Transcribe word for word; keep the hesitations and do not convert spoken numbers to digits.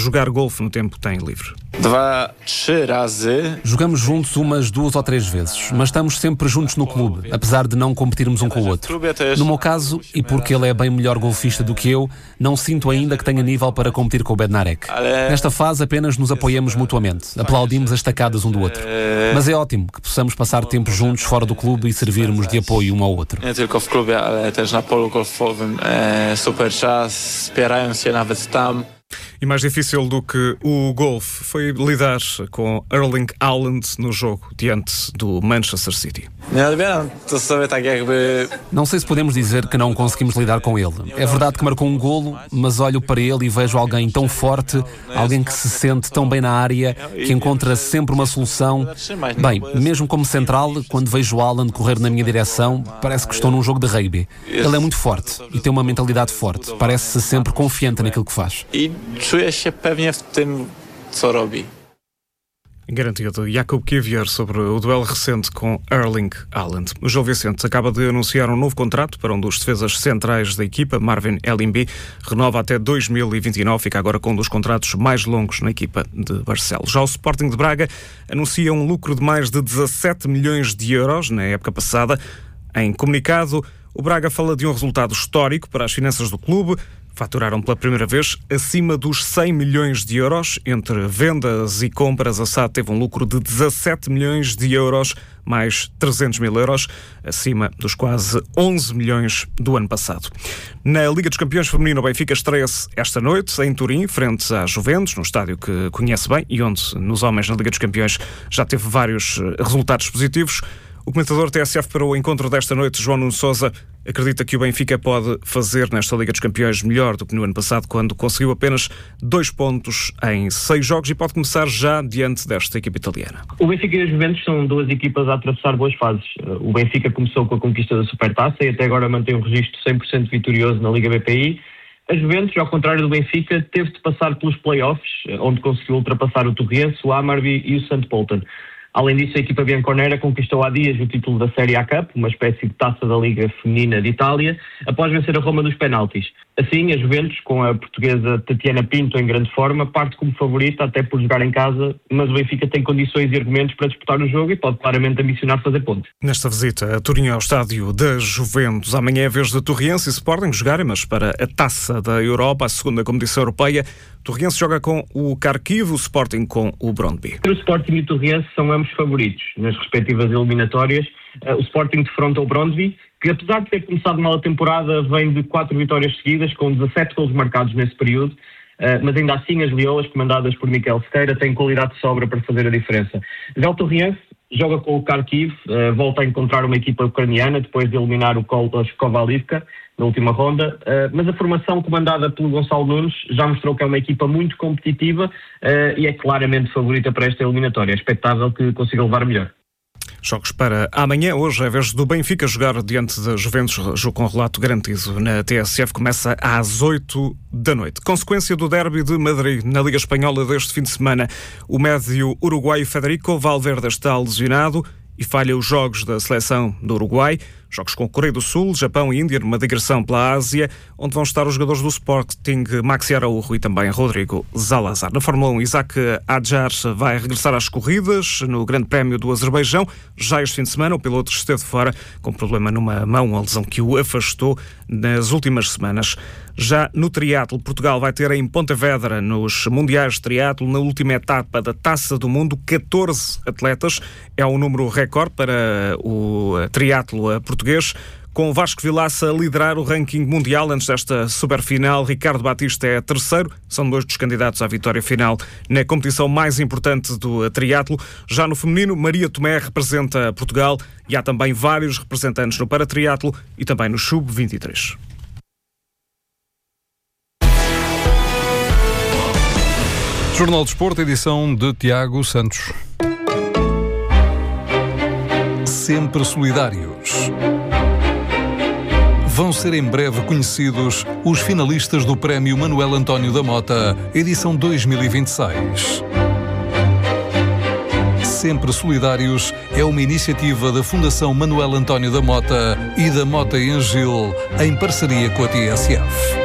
jogar golfe no tempo tem livre. Dwa, trzy razy. Jogamos juntos umas duas ou três vezes, mas estamos sempre juntos no clube, apesar de não competirmos um com o outro. No meu caso, e porque ele é bem melhor golfista do que eu, não sinto ainda que tenha nível para competir com o Bednarek. Nesta fase apenas nos apoiamos mutuamente, aplaudimos as tacadas um do outro. Mas é ótimo que possamos passar tempo juntos fora do clube e servirmos de apoio um ao outro. Nie tylko w klubie, ale też na polu golfowym. Super czas, wspierając się nawet tam. E mais difícil do que o golfe foi lidar com Erling Haaland no jogo diante do Manchester City. Não sei se podemos dizer que não conseguimos lidar com ele. É verdade que marcou um golo, mas olho para ele e vejo alguém tão forte, alguém que se sente tão bem na área, que encontra sempre uma solução. Bem, mesmo como central, quando vejo o Haaland correr na minha direção, parece que estou num jogo de rugby. Ele é muito forte e tem uma mentalidade forte. Parece-se sempre confiante naquilo que faz. Czuje się pewnie w tym, co robi. Garantia de Jakub Kiwior sobre o duelo recente com Erling Haaland. O Gil Vicente acaba de anunciar um novo contrato para um dos defesas centrais da equipa, Marvin Elimbi. Renova até dois mil e vinte e nove, fica agora com um dos contratos mais longos na equipa de Barcelos. Já o Sporting de Braga anuncia um lucro de mais de dezassete milhões de euros na época passada. Em comunicado, o Braga fala de um resultado histórico para as finanças do clube. Faturaram pela primeira vez acima dos cem milhões de euros. Entre vendas e compras, a S A D teve um lucro de dezassete milhões de euros, mais trezentos mil euros, acima dos quase onze milhões do ano passado. Na Liga dos Campeões Feminino, o Benfica estreia-se esta noite em Turim, frente à Juventus, no estádio que conhece bem e onde, nos homens na Liga dos Campeões, já teve vários resultados positivos. O comentador T S F para o encontro desta noite, João Nuno Sousa, acredita que o Benfica pode fazer nesta Liga dos Campeões melhor do que no ano passado, quando conseguiu apenas dois pontos em seis jogos, e pode começar já diante desta equipa italiana. O Benfica e a Juventus são duas equipas a atravessar boas fases. O Benfica começou com a conquista da Supertaça e até agora mantém um registro cem por cento vitorioso na Liga B P I. A Juventus, ao contrário do Benfica, teve de passar pelos play-offs, onde conseguiu ultrapassar o Torriense, o Hammarby e o St. Pölten. Além disso, a equipa bianconera conquistou há dias o título da Série A Cup, uma espécie de taça da Liga Feminina de Itália, após vencer a Roma dos penaltis. Assim, a Juventus, com a portuguesa Tatiana Pinto em grande forma, parte como favorita até por jogar em casa, mas o Benfica tem condições e argumentos para disputar o jogo e pode claramente ambicionar fazer pontos. Nesta visita a Turim ao estádio da Juventus, amanhã é vez de Torriense e Sporting jogarem, mas para a Taça da Europa, a segunda competição europeia. Torriense joga com o Kharkiv, o Sporting com o Brøndby. O Sporting e o Torriense são ambos favoritos nas respectivas eliminatórias. O Sporting defronta o Brøndby, que apesar de ter começado mal a temporada, vem de quatro vitórias seguidas, com dezassete golos marcados nesse período, mas ainda assim as Leoas, comandadas por Miquel Sequeira, têm qualidade de sobra para fazer a diferença. Já o Torriense joga com o Kharkiv, volta a encontrar uma equipa ucraniana depois de eliminar o Kolos Kovalivka na última ronda, mas a formação comandada pelo Gonçalo Nunes já mostrou que é uma equipa muito competitiva e é claramente favorita para esta eliminatória. É expectável que consiga levar melhor. Jogos para amanhã. Hoje é a vez do Benfica jogar diante da Juventus, jogo com relato garantido na T S F, começa às oito da noite. Consequência do derby de Madrid na Liga Espanhola deste fim de semana, o médio uruguaio Federico Valverde está lesionado e falha os jogos da seleção do Uruguai. Jogos com Coreia do Sul, Japão e Índia, numa digressão pela Ásia, onde vão estar os jogadores do Sporting, Maxi Araújo e também Rodrigo Zalazar. Na Fórmula um, Isaac Adjar vai regressar às corridas no Grande Prémio do Azerbaijão. Já este fim de semana, o piloto esteve fora com problema numa mão, uma lesão que o afastou nas últimas semanas. Já no triatlo, Portugal vai ter em Pontevedra, nos Mundiais de Triatlo, na última etapa da Taça do Mundo, catorze atletas. É um número recorde para o triatlo português, com Vasco Vilaça a liderar o ranking mundial antes desta superfinal. Ricardo Batista é terceiro, são dois dos candidatos à vitória final na competição mais importante do triatlo. Já no feminino, Maria Tomé representa Portugal e há também vários representantes no paratriatlo e também no sub vinte e três. Jornal de Desporto, edição de Tiago Santos. Sempre solidários. Vão ser em breve conhecidos os finalistas do Prémio Manuel António da Mota, edição dois mil e vinte e seis. Sempre Solidários é uma iniciativa da Fundação Manuel António da Mota e da Mota em Gil, em parceria com a T S F.